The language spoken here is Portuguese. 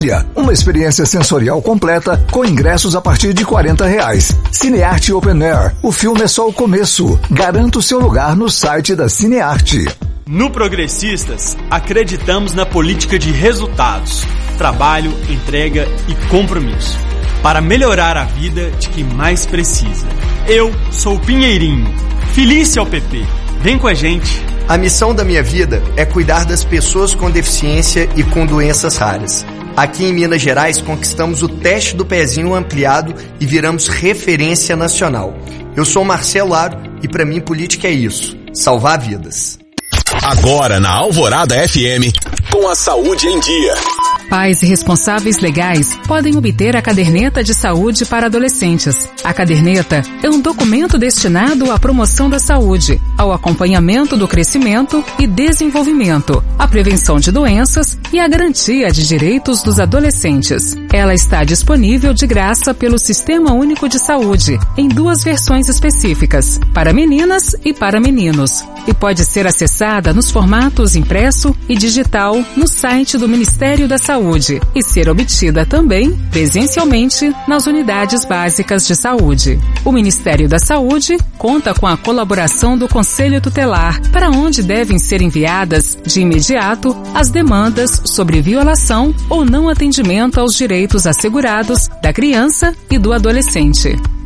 Uma experiência sensorial completa com ingressos a partir de R$40. Cinearte Open Air. O filme é só o começo. Garanta o seu lugar no site da Cinearte. No Progressistas, acreditamos na política de resultados, trabalho, entrega e compromisso, para melhorar a vida de quem mais precisa. Eu sou o Pinheirinho. Felice ao PP. Vem com a gente. A missão da minha vida é cuidar das pessoas com deficiência e com doenças raras. Aqui em Minas Gerais conquistamos o teste do pezinho ampliado e viramos referência nacional. Eu sou Marcelo Aro e para mim política é isso, salvar vidas. Agora na Alvorada FM, com a saúde em dia. Pais e responsáveis legais podem obter a caderneta de saúde para adolescentes. A caderneta é um documento destinado à promoção da saúde, ao acompanhamento do crescimento e desenvolvimento, à prevenção de doenças e à garantia de direitos dos adolescentes. Ela está disponível de graça pelo Sistema Único de Saúde, em 2 versões específicas, para meninas e para meninos, e pode ser acessada nos formatos impresso e digital no site do Ministério da Saúde e ser obtida também presencialmente nas unidades básicas de saúde. O Ministério da Saúde conta com a colaboração do Conselho Tutelar, para onde devem ser enviadas de imediato as demandas sobre violação ou não atendimento aos direitos assegurados da criança e do adolescente.